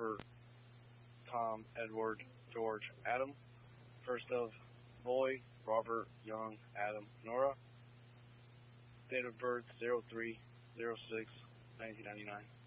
Robert, Tom, Edward, George, Adam. First of boy, Robert, Young, Adam, Nora. Date of birth 03/06/1999.